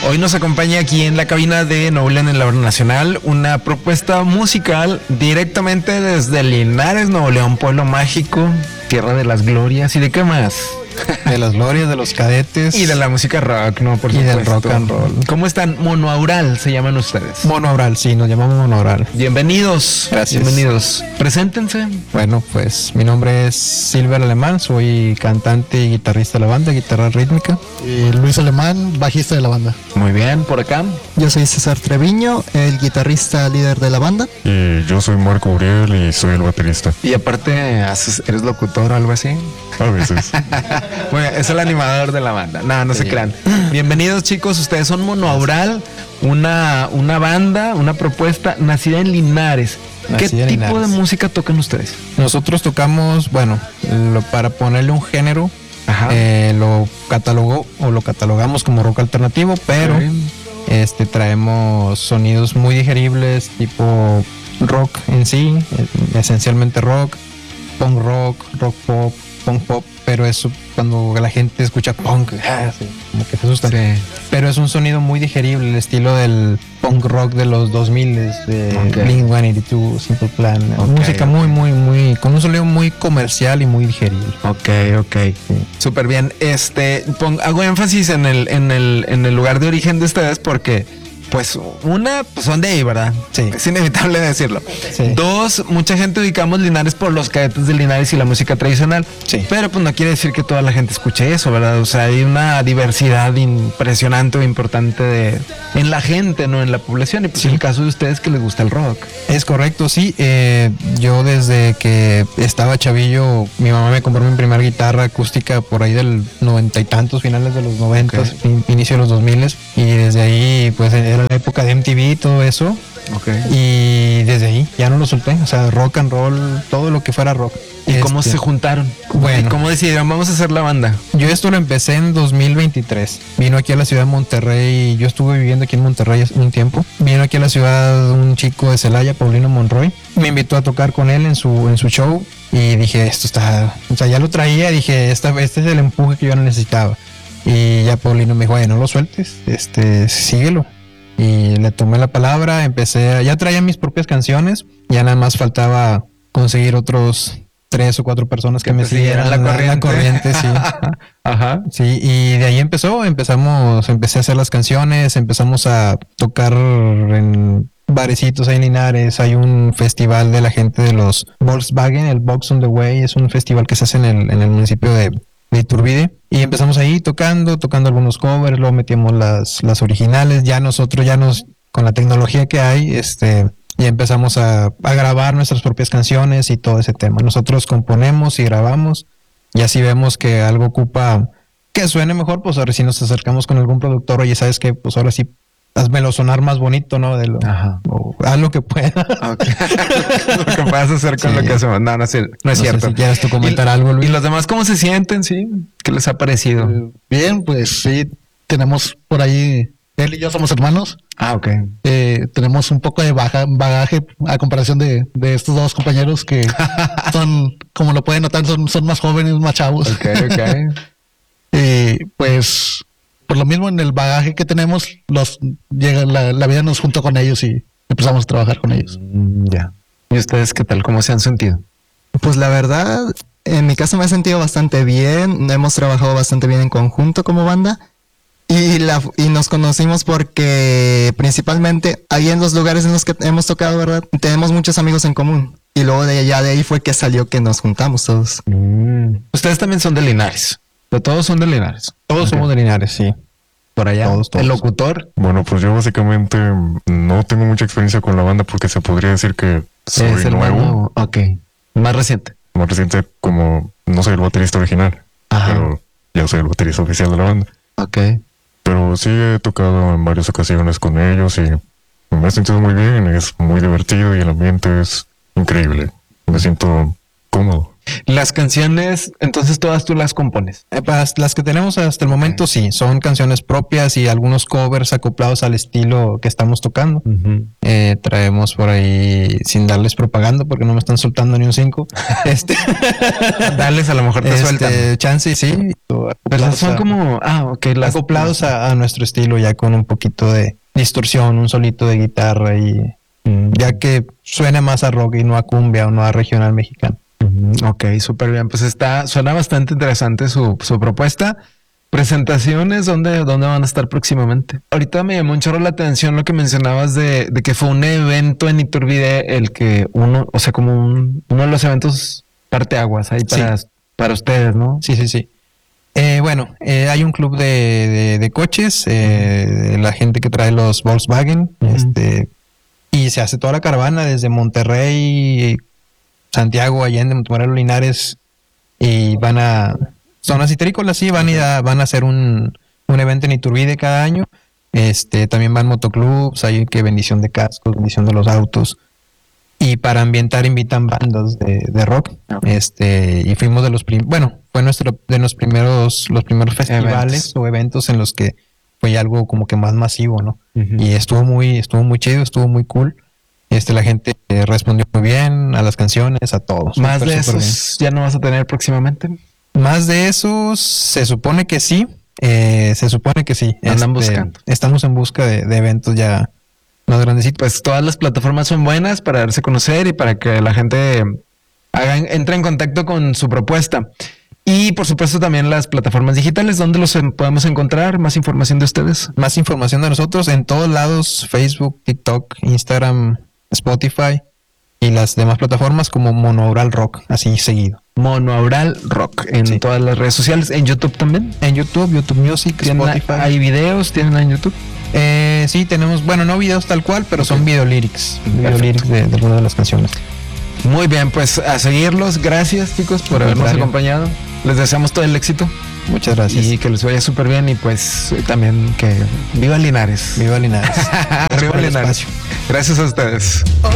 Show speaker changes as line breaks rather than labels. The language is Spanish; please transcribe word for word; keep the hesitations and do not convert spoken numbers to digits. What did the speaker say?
Hoy nos acompaña aquí en la cabina de Nuevo León en la Hora Nacional una propuesta musical directamente desde Linares, Nuevo León, pueblo mágico, tierra de las glorias y de qué más.
De las glorias, de los cadetes.
Y de la música rock, ¿no? Por
y
supuesto.
del rock and roll.
¿Cómo están? Monoaural se llaman ustedes.
Monoaural, sí, nos llamamos Monoaural.
Bienvenidos.
Gracias.
Bienvenidos. Preséntense.
Bueno, pues mi nombre es Silver Alemán, soy cantante y guitarrista de la banda, guitarra rítmica.
Y Luis Alemán, bajista de la banda.
Muy bien, por acá.
Yo soy César Treviño, el guitarrista líder de la banda.
Y yo soy Marco Uriel y soy el baterista.
Y aparte, haces, ¿eres locutor o algo así?
A veces.
Bueno, es el animador de la banda. No, no sí. se crean. Bienvenidos, chicos. Ustedes son Monoaural, una, una banda, una propuesta nacida en Linares.
Nacida
¿Qué
en
tipo
Linares.
de música tocan ustedes?
Nosotros tocamos, bueno, lo, para ponerle un género, eh, lo catalogó o lo catalogamos como rock alternativo, pero okay. este traemos sonidos muy digeribles, tipo rock en sí, esencialmente rock, punk rock, rock pop, punk pop, pero eso cuando la gente escucha punk, ah, sí, como que se asusta. Sí. Pero es un sonido muy digerible, el estilo del punk rock de los dos mil, de okay. Blink ciento ochenta y dos, Simple Plan, okay, música okay. muy, muy, muy, con un sonido muy comercial y muy digerible.
Ok, ok, sí. Súper bien. Este, pon, hago énfasis en el, en el, en el lugar de origen de ustedes porque pues una, pues son de ahí, ¿verdad?
Sí.
Es inevitable decirlo.
Sí.
Dos, mucha gente ubicamos Linares por los cadetes de Linares y la música tradicional.
Sí.
Pero pues no quiere decir que toda la gente escuche eso, ¿verdad? O sea, hay una diversidad impresionante o importante de, en la gente, ¿no? En la población. Y pues sí. el caso de ustedes que les gusta el rock.
Es correcto, sí. Eh, yo desde que estaba chavillo, mi mamá me compró mi primera guitarra acústica por ahí del noventa y tantos, finales de los noventas, okay. in, inicio de los dos miles. Y desde ahí, pues era la época de M T V y todo eso.
Okay.
Y desde ahí ya no lo solté. O sea, rock and roll, todo lo que fuera rock.
¿Y este, cómo se juntaron?
Bueno,
¿Y cómo decidieron vamos a hacer la banda?
Yo esto lo empecé en dos mil veintitrés. Vino aquí a la ciudad de Monterrey. Yo estuve viviendo aquí en Monterrey un tiempo. Vino aquí a la ciudad un chico de Celaya, Paulino Monroy. Me invitó a tocar con él en su, en su show. Y dije, esto está... O sea, ya lo traía. Dije, esta, este es el empuje que yo necesitaba. Y ya Paulino me dijo, oye, no lo sueltes. Este, síguelo. Y le tomé la palabra, empecé, a, ya traía mis propias canciones, ya nada más faltaba conseguir otros tres o cuatro personas que, que me siguieran
la corriente,
la corriente sí.
Ajá.
Sí, y de ahí empezó, empezamos, empecé a hacer las canciones, empezamos a tocar en barecitos ahí en Linares, hay un festival de la gente de los Volkswagen, el Box on the Way, es un festival que se hace en el, en el municipio de de Iturbide, y empezamos ahí tocando, tocando algunos covers, luego metíamos las, las originales, ya nosotros ya nos, con la tecnología que hay, este, ya empezamos a, a grabar nuestras propias canciones y todo ese tema. Nosotros componemos y grabamos, y así vemos que algo ocupa que suene mejor, pues ahora sí nos acercamos con algún productor, oye, ¿sabes qué? Pues ahora sí hazmelo sonar más bonito, ¿no? De lo,
Ajá.
O haz lo que pueda.
Okay. Lo que puedas hacer con sí. lo que hacemos. No, no es, no es no cierto.
Sé si quieres tú comentar
¿Y,
algo, Luis?
¿Y los demás cómo se sienten? Sí. ¿Qué les ha parecido?
Eh, bien, pues sí, tenemos por ahí, él y yo somos hermanos.
Ah, ok.
Eh, tenemos un poco de baja, bagaje a comparación de, de estos dos compañeros que son, como lo pueden notar, son, son más jóvenes, más chavos.
Ok, ok.
Y pues... Por lo mismo, en el bagaje que tenemos, los llega la, la vida nos juntó con ellos y empezamos a trabajar con ellos.
Mm, ya. ¿Y ustedes qué tal? ¿Cómo se han sentido?
Pues la verdad, en mi caso me he sentido bastante bien. Hemos trabajado bastante bien en conjunto como banda. Y, la, y nos conocimos porque principalmente ahí en los lugares en los que hemos tocado, ¿verdad? Tenemos muchos amigos en común. Y luego de allá de ahí fue que salió que nos juntamos todos.
Mm. Ustedes también son de Linares. De todos son de Linares.
Todos okay. somos de Linares, sí.
Por allá.
Todos, todos.
¿El locutor?
Bueno, pues yo básicamente no tengo mucha experiencia con la banda porque se podría decir que soy
es el
nuevo.
Nuevo. Ok. Más reciente.
Más reciente como no soy el baterista original. Ajá. Pero ya soy el baterista oficial de la banda.
Ok.
Pero sí he tocado en varias ocasiones con ellos y me he sentido muy bien. Es muy divertido y el ambiente es increíble. Me siento cómodo.
Las canciones, entonces todas tú las compones.
Eh, para las que tenemos hasta el momento, sí, son canciones propias y algunos covers acoplados al estilo que estamos tocando.
Uh-huh.
Eh, traemos por ahí, sin darles propaganda, porque no me están soltando ni un cinco. este,
Dales, a lo mejor te
este,
sueltan.
chance, sí.
Pero son como, ah, ok, las
acoplados a, a nuestro estilo, ya con un poquito de distorsión, un solito de guitarra y mm, ya que suena más a rock y no a cumbia o no a regional mexicano.
Ok, súper bien. Pues está, suena bastante interesante su, su propuesta. Presentaciones, ¿dónde, ¿dónde van a estar próximamente? Ahorita me llamó un chorro la atención lo que mencionabas de, de que fue un evento en Iturbide el que uno, o sea, como un, uno de los eventos parteaguas ahí para,
Sí.
para ustedes, ¿no?
Sí, sí, sí. Eh, bueno, eh, hay un club de, de, de coches, eh, de la gente que trae los Volkswagen,
Ujú.
este, y se hace toda la caravana desde Monterrey, Santiago, Allende, Montemorelos, Linares, y van a zonas citrícolas, sí, van, a, ir a- van a hacer un, un evento en Iturbide cada año. Este, también van motoclubs, hay que bendición de cascos, bendición de los autos. Y para ambientar invitan bandas de, de rock.
Ok.
Este, y fuimos de los prim bueno, fue nuestro de los primeros, los primeros festivales
Eventos.
o eventos en los que fue algo como que más masivo, ¿no?
Ujú.
Y estuvo muy, estuvo muy chido, estuvo muy cool. Este, la gente eh, respondió muy bien a las canciones, a todos.
Más
Súper,
de
súper
esos ya no vas a tener próximamente.
bien. Más de esos, se supone que sí. eh, se supone que sí.
Andan
Este,
buscando.
Estamos en busca de, de eventos ya más grandecitos.
Pues todas las plataformas son buenas para darse a conocer y para que la gente haga, entre en contacto con su propuesta. Y por supuesto también las plataformas digitales, donde los en- podemos encontrar más información de ustedes.
Más información de nosotros en todos lados: Facebook, TikTok, Instagram, Spotify y las demás plataformas como Monaural Rock, así seguido.
Monoaural Rock en
Sí.
todas las redes sociales, en YouTube también.
En YouTube, YouTube Music,
¿Tienen,
Spotify.
hay videos, tienen en YouTube.
Eh, sí, tenemos, bueno, no videos tal cual, pero son video lyrics. Video
Perfecto.
lyrics de, de algunas de las canciones.
Muy bien, pues a seguirlos. Gracias, chicos, por
Al
habernos
contrario.
acompañado. Les deseamos todo el éxito
Muchas gracias.
y que les vaya súper bien. Y pues también que viva Linares.
Viva Linares.
Arriba
por el
Linares.
espacio.
Gracias a ustedes.